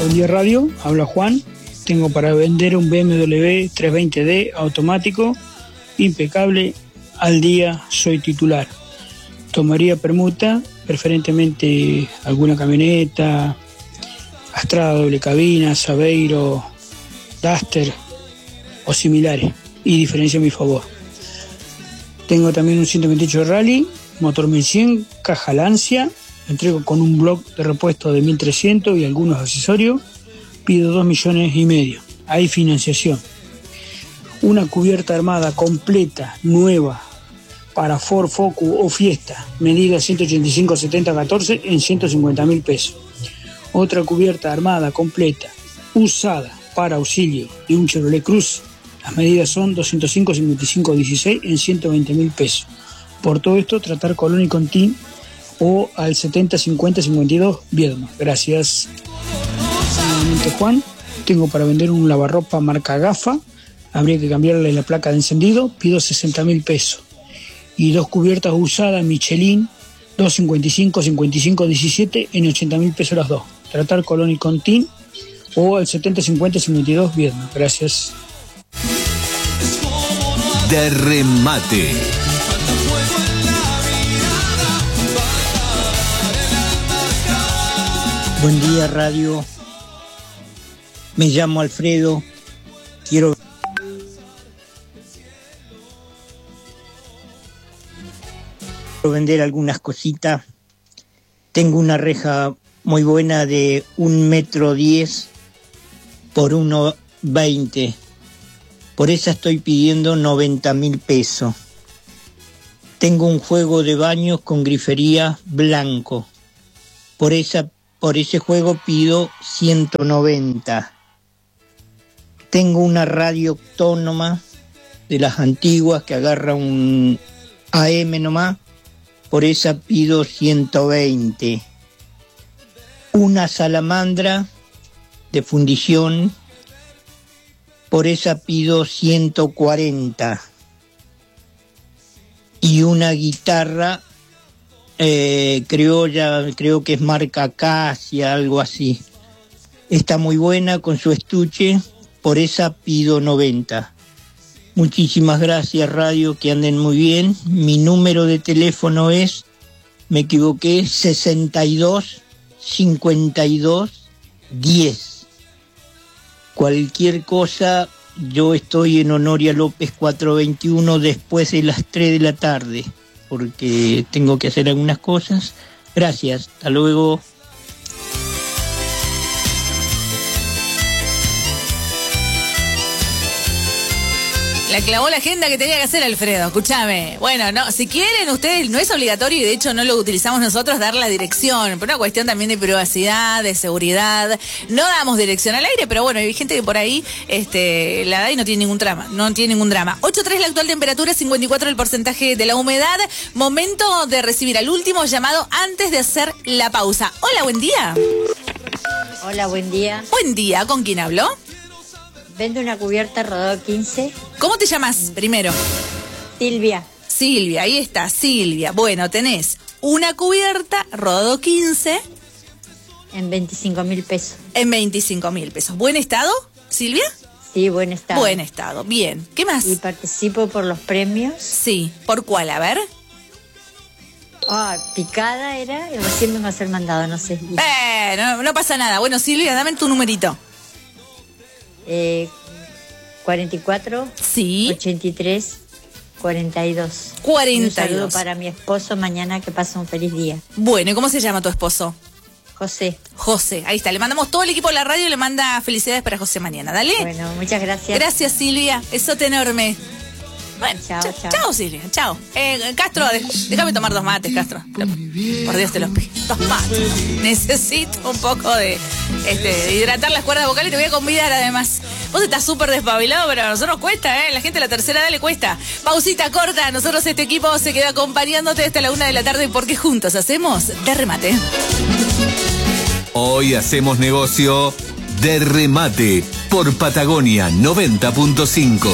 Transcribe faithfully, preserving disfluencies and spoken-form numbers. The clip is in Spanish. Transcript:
Buen día radio, habla Juan. Tengo para vender un B M W trescientos veinte D automático, impecable, al día, soy titular. Tomaría permuta, preferentemente alguna camioneta, Astrada doble cabina, Saveiro, Duster o similares, y diferencia a mi favor. Tengo también un ciento veintiocho Rally, motor mil cien, caja Lancia, entrego con un block de repuesto de mil trescientos y algunos accesorios, pido dos millones y medio, hay financiación. Una cubierta armada completa, nueva, para Ford Focus o Fiesta, medida ciento ochenta y cinco setenta catorce en ciento cincuenta mil pesos. Otra cubierta armada completa, usada, para auxilio de un Chevrolet Cruze, las medidas son doscientos cinco cincuenta y cinco dieciséis en ciento veinte mil pesos. Por todo esto, tratar Colón y Contín o al setenta cincuenta cincuenta y dos Viedma. Gracias. Nuevamente Juan, tengo para vender un lavarropa marca Gafa, habría que cambiarle la placa de encendido, pido sesenta mil pesos. Y dos cubiertas usadas Michelin, doscientos cincuenta y cinco cincuenta y cinco diecisiete en ochenta mil pesos las dos. Tratar Colón y Contín o al setenta cincuenta cincuenta y dos Viedma. Gracias. De remate. Buen día radio, me llamo Alfredo, quiero vender algunas cositas. Tengo una reja muy buena de un metro diez por uno veinte. Por esa estoy pidiendo noventa mil pesos. Tengo un juego de baños con grifería blanco. Por esa, por ese juego pido ciento noventa. Tengo una radio autónoma de las antiguas que agarra un A M nomás. Por esa pido ciento veinte. Una salamandra de fundición. Por esa pido ciento cuarenta. Y una guitarra eh, criolla, creo que es marca Acacia, algo así. Está muy buena con su estuche, por esa pido noventa. Muchísimas gracias radio, que anden muy bien. Mi número de teléfono es, me equivoqué, sesenta y dos cincuenta y dos diez. Cualquier cosa, yo estoy en Honoria López cuatrocientos veintiuno después de las tres de la tarde, porque tengo que hacer algunas cosas. Gracias, hasta luego. La clavó la agenda que tenía que hacer Alfredo, escúchame. Bueno, no, si quieren ustedes, no es obligatorio y de hecho no lo utilizamos nosotros dar la dirección, por una cuestión también de privacidad, de seguridad. No damos dirección al aire, pero bueno, hay gente que por ahí este, la da y no tiene ningún drama, no tiene ningún drama. ocho tres la actual temperatura, cincuenta y cuatro el porcentaje de la humedad. Momento de recibir al último llamado antes de hacer la pausa. Hola, buen día. Hola, buen día. Buen día, ¿con quién habló? Vendo una cubierta rodado quince. ¿Cómo te llamas primero? Silvia. Silvia, ahí está, Silvia. Bueno, tenés una cubierta rodado quince. En veinticinco mil pesos. En veinticinco mil pesos. ¿Buen estado, Silvia? Sí, buen estado. Buen estado, bien. ¿Qué más? Y participo por los premios. Sí, ¿por cuál? A ver. Ah, picada era y recién vengo a ser mandado, no sé. Eh, no, no pasa nada. Bueno, Silvia, dame tu numerito. Eh, cuarenta y cuatro. Sí. ochenta y tres. cuarenta y dos. cuarenta y dos. Un saludo para mi esposo mañana, que pase un feliz día. Bueno, ¿y cómo se llama tu esposo? José. José, ahí está. Le mandamos todo el equipo de la radio y le manda felicidades para José mañana. Dale. Bueno, muchas gracias. Gracias, Silvia. Besote enorme. Bueno, chao, chao, chao. Chao, Silvia, chao. Eh, Castro, de, déjame tomar dos mates, Castro. Por Dios te los pido. Dos mates. Necesito un poco de, este, de hidratar las cuerdas vocales y te voy a convidar además. Vos estás súper despabilado, pero a nosotros cuesta, ¿eh? La gente de la tercera edad le cuesta. Pausita corta, nosotros este equipo se queda acompañándote hasta la una de la tarde porque juntos hacemos de remate. Hoy hacemos negocio de remate por Patagonia noventa punto cinco.